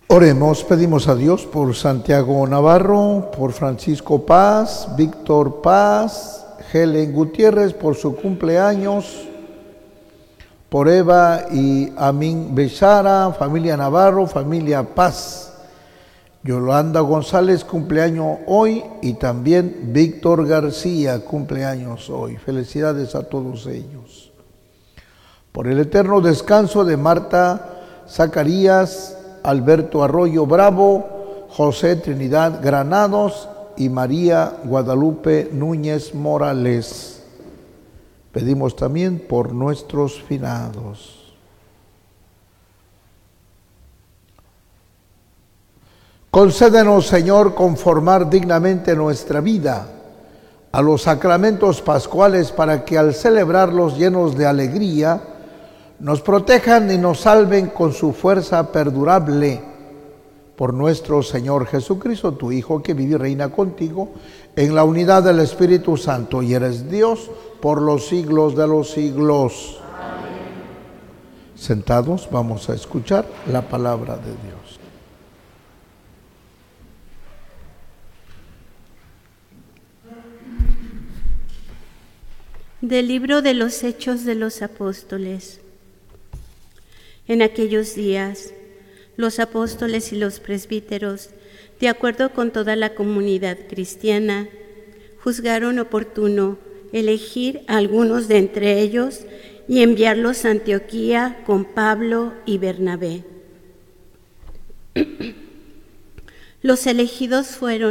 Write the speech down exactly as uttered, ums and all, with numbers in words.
Oremos, pedimos a Dios por Santiago Navarro, por Francisco Paz, Víctor Paz, Helen Gutiérrez por su cumpleaños, por Eva y Amin Bechara, familia Navarro, familia Paz, Yolanda González cumpleaños hoy y también Víctor García cumpleaños hoy. Felicidades a todos ellos. Por el eterno descanso de Marta Zacarías, Alberto Arroyo Bravo, José Trinidad Granados y María Guadalupe Núñez Morales. Pedimos también por nuestros finados. Concédenos, Señor, conformar dignamente nuestra vida a los sacramentos pascuales para que al celebrarlos llenos de alegría, nos protejan y nos salven con su fuerza perdurable. Por nuestro Señor Jesucristo, tu Hijo, que vive y reina contigo en la unidad del Espíritu Santo, y eres Dios por los siglos de los siglos. Amén. Sentados, vamos a escuchar la palabra de Dios. Del libro de los Hechos de los Apóstoles. En aquellos días, los apóstoles y los presbíteros, de acuerdo con toda la comunidad cristiana, juzgaron oportuno elegir a algunos de entre ellos y enviarlos a Antioquía con Pablo y Bernabé. Los elegidos fueron